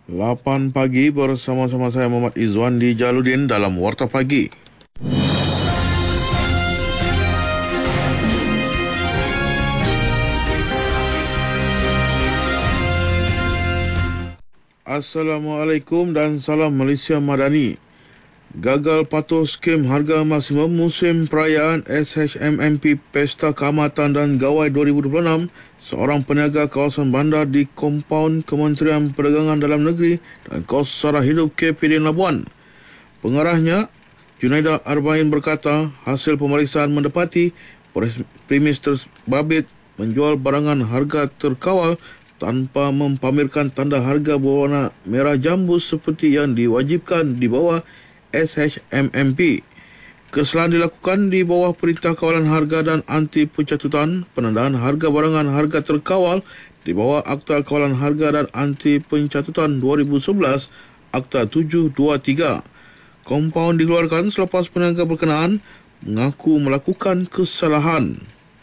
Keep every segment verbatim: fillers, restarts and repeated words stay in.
lapan pagi bersama-sama saya Muhammad Izwan di Jaludin dalam Warta Pagi. Assalamualaikum dan salam Malaysia Madani. Gagal patuh skim harga maksimum musim perayaan S H M M P Pesta Keamatan dan Gawai dua ribu dua puluh enam, seorang peniaga kawasan bandar di kompaun Kementerian Perdagangan Dalam Negeri dan Kos Sara Hidup K P D Labuan. Pengarahnya, Junaida Arbain berkata, hasil pemeriksaan mendapati premis terbabit menjual barangan harga terkawal tanpa mempamerkan tanda harga berwarna merah jambu seperti yang diwajibkan di bawah S H M M P. Kesalahan dilakukan di bawah Perintah Kawalan Harga dan Anti Pencatutan Penandaan Harga Barangan Harga Terkawal di bawah Akta Kawalan Harga dan Anti Pencatutan dua ribu sebelas, Akta tujuh dua tiga. Kompaun dikeluarkan selepas peniaga berkenaan mengaku melakukan kesalahan.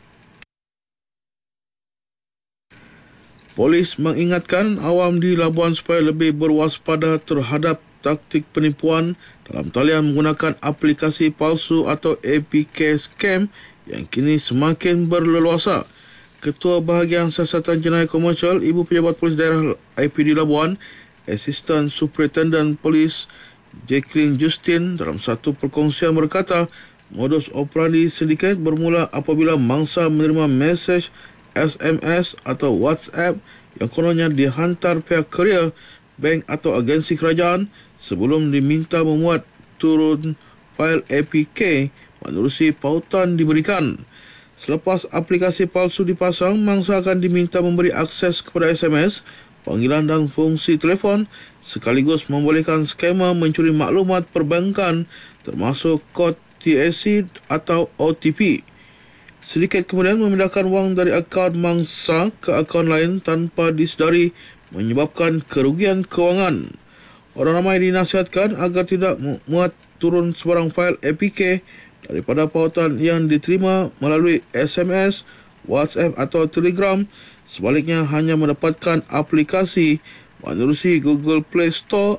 Polis mengingatkan awam di Labuan supaya lebih berwaspada terhadap taktik penipuan dalam talian menggunakan aplikasi palsu atau A P K scam yang kini semakin berleluasa. Ketua Bahagian Siasatan Jenayah Komersial Ibu Pejabat Polis Daerah I P D Labuan, Asisten Superintendent Polis Jacqueline Justin dalam satu perkongsian berkata, modus operandi sindiket bermula apabila mangsa menerima mesej S M S atau WhatsApp yang kononnya dihantar pihak kurier, bank atau agensi kerajaan sebelum diminta memuat turun fail A P K menerusi pautan diberikan. Selepas aplikasi palsu dipasang, mangsa akan diminta memberi akses kepada S M S, panggilan dan fungsi telefon sekaligus membolehkan skema mencuri maklumat perbankan termasuk kod T S C atau O T P. Sindiket kemudian memindahkan wang dari akaun mangsa ke akaun lain tanpa disedari, menyebabkan kerugian kewangan. Orang ramai dinasihatkan agar tidak muat turun sebarang fail A P K daripada pautan yang diterima melalui S M S, WhatsApp atau Telegram. Sebaliknya, hanya mendapatkan aplikasi menerusi Google Play Store